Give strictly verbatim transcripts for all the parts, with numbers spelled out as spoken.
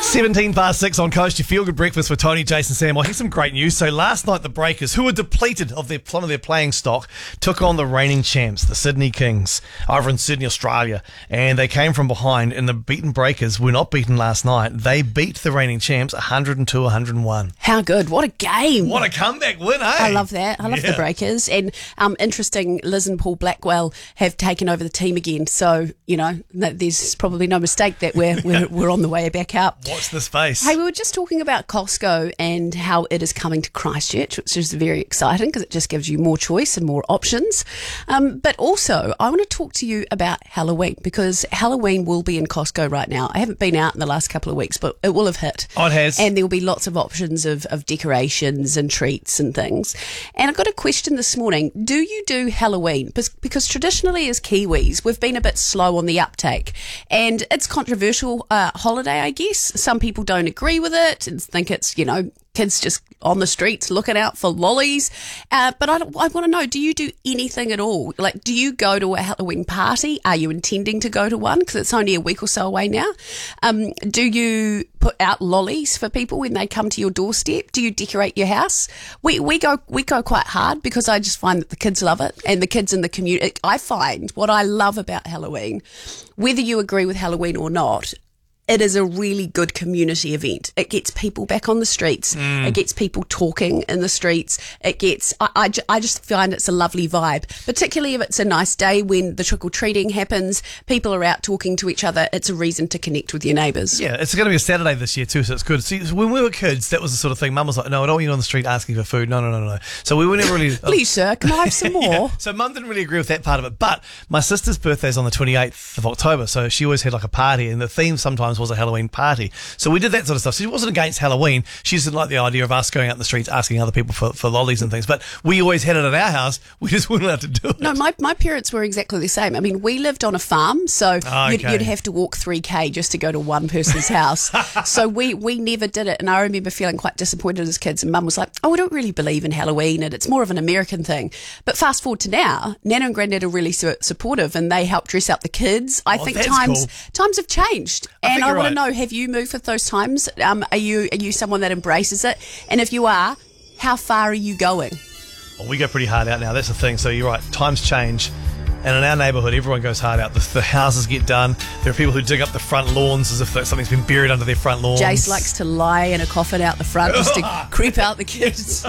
seventeen past six on Coast, your feel-good breakfast with Tony, Jason, Sam. Well, here's some great news. So last night, the Breakers, who were depleted of their, some of their playing stock, took on the reigning champs, the Sydney Kings, over in Sydney, Australia. And they came from behind, and the beaten Breakers were not beaten last night. They beat the reigning champs one hundred two, one hundred one. How good. What a game. What a comeback win, eh? I love that. I love Yeah. the Breakers. And um, interesting, Liz and Paul Blackwell have taken over the team again. So, you know, there's probably no mistake that we're, we're, we're on the way back up. Watch the space. Hey, we were just talking about Costco and how it is coming to Christchurch, which is very exciting because it just gives you more choice and more options. Um, but also, I want to talk to you about Halloween, because Halloween will be in Costco right now. I haven't been out in the last couple of weeks, but it will have hit. Oh, it has. And there will be lots of options of, of decorations and treats and things. And I got a question this morning. Do you do Halloween? Because traditionally as Kiwis, we've been a bit slow on the uptake. And it's controversial uh, holiday, I guess. Some people don't agree with it and think it's, you know, kids just on the streets looking out for lollies. Uh, but I, I want to know, do you do anything at all? Like, do you go to a Halloween party? Are you intending to go to one? Because it's only a week or so away now. Um, do you put out lollies for people when they come to your doorstep? Do you decorate your house? We we go we go quite hard because I just find that the kids love it, and the kids in the community. I find what I love about Halloween, whether you agree with Halloween or not, it is a really good community event. It gets people back on the streets. Mm. It gets people talking in the streets. It gets, I, I, I just find it's a lovely vibe, particularly if it's a nice day when the trick-or-treating happens. People are out talking to each other. It's a reason to connect with your neighbours. Yeah, it's going to be a Saturday this year too, so it's good. See, when we were kids, that was the sort of thing. Mum was like, no, I don't want you on the street asking for food. No, no, no, no. So we were never really... Please, sir, can I have some more? Yeah. So Mum didn't really agree with that part of it. But my sister's birthday is on the twenty-eighth of October, so she always had like a party, and the theme sometimes was a Halloween party. So we did that sort of stuff. So she wasn't against Halloween. She just didn't like the idea of us going out in the streets asking other people for, for lollies and things. But we always had it at our house. We just weren't allowed to do it. No, my, my parents were exactly the same. I mean, we lived on a farm, so Oh, okay. you'd, you'd have to walk three K just to go to one person's house. So we, we never did it. And I remember feeling quite disappointed as kids. And Mum was like, oh, we don't really believe in Halloween, and it's more of an American thing. But fast forward to now, Nana and Granddad are really su- supportive, and they help dress up the kids. I Oh, think that's times cool. times have changed. I and think I you're want right. to know, have you moved with those times? Um, are you are you someone that embraces it? And if you are, how far are you going? Well, we go pretty hard out now. That's the thing. So you're right. Times change. And in our neighbourhood, everyone goes hard out. The, the houses get done. There are people who dig up the front lawns as if something's been buried under their front lawns. Jace likes to lie in a coffin out the front just to creep out the kids.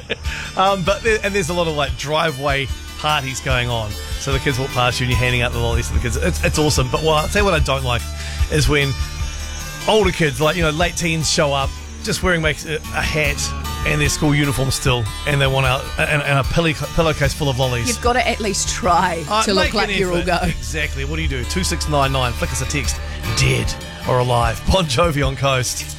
um, but there, and there's a lot of like driveway parties going on. So the kids walk past you and you're handing out the lollies to the kids. It's, it's awesome. But well, I'll tell you what I don't like is when older kids, like, you know, late teens show up just wearing a, a hat and their school uniform still, and they want a, and, and a pillow, pillowcase full of lollies. You've got to at least try Uh, to look make an like you're all effort. go. Exactly. What do you do? two six nine nine. Flick us a text. Dead or alive. Bon Jovi on Coast.